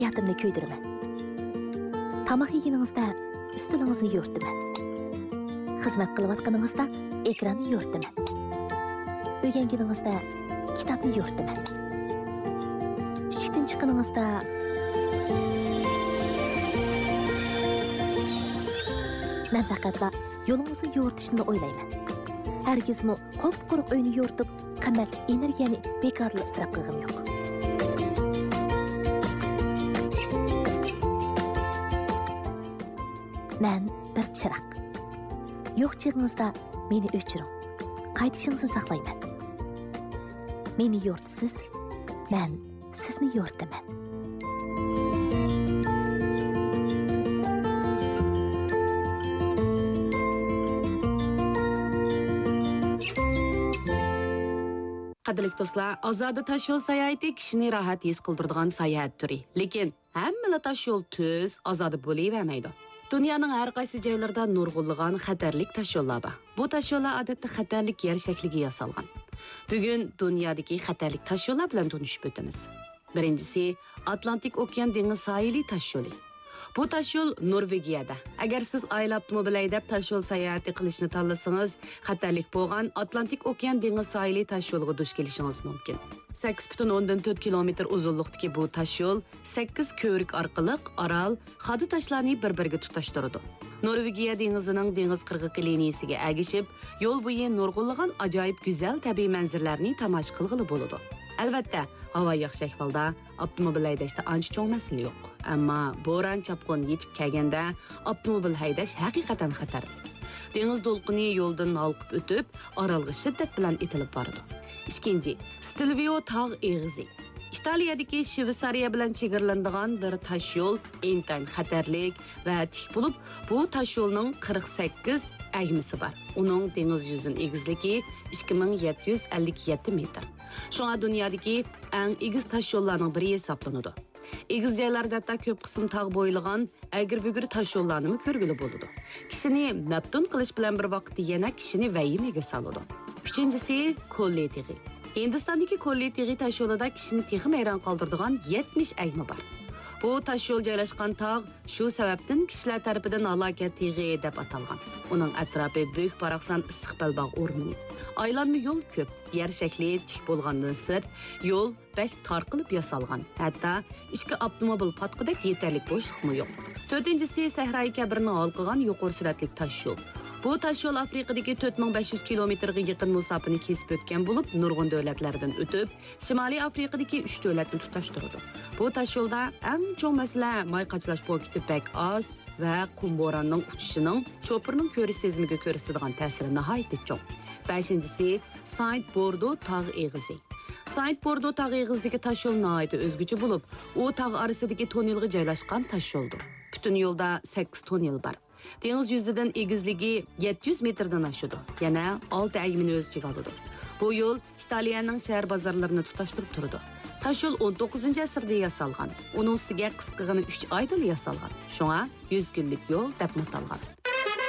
Yatımni köydürümen. Tamaq yeginingizda üstünüңizни yo'rtiman. Xizmat qilayotganingizda ekranni yo'rtiman. O'rganganingizda kitobni yo'rtiman. Ishdan chiqqaningizda men faqatla yo'lingizni yo'rtishni o'ylayman. Hargizmi qop-quruq uyni yo'rtib, qimmat energiyani bekorli isrof qilgim yo'q. Men bir chiroq. Yo'q chig'ingizda meni o'chiring. Qaytishingizni saqlayman. Meni yo'rtisiz, men sizni yo'rtaman. Qadrli do'stlar, Ozoda tashyo'l sayohati kishini rohat his qildiradigan sayohat turi. Lekin hamma tashyo'l tuz, ozoda bo'lavermaydi. Dunyoning har qaysi joylarida nurg'unlagan xatarlik tashyo'llar bor. Bu tashyo'llar odatda xatarlik yer shakliga yasalgan. Bugun dunyodagi xatarlik tashyo'llar bilan tanishib o'tamiz. Birinchisi Atlantik okean dengiz sohili tashyo'li. Bu tashyo'l Norvegiyada. Agar siz oila avtomobili haydab tashyo'l sayohati qilishni tanlasangiz, xatarlik bo'lgan Atlantik okean dengiz sohili tashyo'liga duch kelishingiz mumkin. 8,4 kilometr uzunlikdagi bu tashyo'l 8 ko'rik orqali orol, xadi tashlarni bir-biriga tutashtiradi. Norvegiya dengizining dengiz qirg'oqi liniyasiga agishib, yo'l bo'yi nurg'unlagan ajoyib go'zal tabiiy manzarlarni tomosha qilg'ili bo'ladi. Albatta, havo yaxshi ahvolda avtomobil haydashda ancha cho'ng masala yo'q. Ammo bo'ron chapqon yetib kelganda avtomobil haydash haqiqatan xatar. Dengiz to'lqini yo'ldan olqib o'tib, orolga shiddat bilan etilib boradi. Ikkinchi, Stelvio tog' eg'izi. Italiyadagi Shveysariya bilan chegaralanadigan bir tashyo'l intan xatarlik va tik bo'lib, bu tashyo'lning 48 agmisi bor. Uning dengiz yuzining egizligi 2757 metr. Shunga dunyodagi eng egiz tashyo'llarning biri hisoblanadi. Egiz joylarda hatta ko'p qism tog' bo'ylagan agir-bugir tashyo'llarni ko'rgili bo'ladi. Kishini maftun qilish bilan bir vaqtda yana kishini vahimaga soladi. Uchinchisi Kolle tig'i. Hindistondagi Kolle tig'i tashyo'lida kishini texim hayron qoldiradigan 70 agmi bor. Bu tashyo'l joylashgan tog' shu sababdan kishilar tarafidan halokat tig'i deb atalgan. Uning atrofi buyuk paraqsan istiqbol bog' o'rni. Aylanma yo'l ko'p, yer shakli tik bo'lgandan sirt, yo'l bak tor qilib yasalgan. Hatto ishga avtomobil patqidek yetarli bo'shliqmi yo'q. To'rtinchisi Sahra kabrini olqigan yuqori suratli tashyo'l. Bu tashyo'l Afrikadagi 4500 kilometrga yaqin masofani kesib o'tgan bo'lib, nurg'un davlatlardan o'tib, Shimoliy Afrikadagi 3 davlatni tutashtiradi. Bu tashyo'lda eng cho'ng masala mayqachlash bo'lib bak oz va qum bo'ronning uchishining cho'pirning ko'rish sezimiga ko'rsatadigan ta'siri nihoyatda cho'ng. 5-si Saint-Bordeaux tog' eg'izi. Saint-Bordeaux tog' eg'izidagi tashyo'l nihoyatda o'zgacha bo'lib, u tog' orasidagi tonelga joylashgan tashyo'ldir. Butun yo'lda 8 tonel bor. Dengiz yuzidan egizligi 700 metrdan oshadi. Yana 6 agmini o'z ichiga oladi. Bu yo'l Italiyaning shahar bozorlarini tutashtirib turadi. Tashyo'l 19-asrda yasalgan. Uning ustiga qisqagina 3 oyda yasalgan. Shunga 100 kunlik yo'l deb atalgan.